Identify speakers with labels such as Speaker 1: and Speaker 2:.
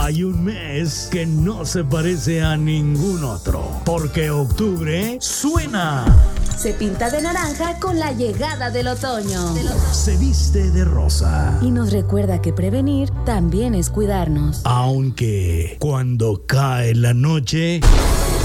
Speaker 1: Hay un mes que no se parece a ningún otro, porque octubre suena.
Speaker 2: Se pinta de naranja con la llegada del otoño.
Speaker 1: Se viste de rosa.
Speaker 2: Y nos recuerda que prevenir también es cuidarnos.
Speaker 1: Aunque cuando cae la noche,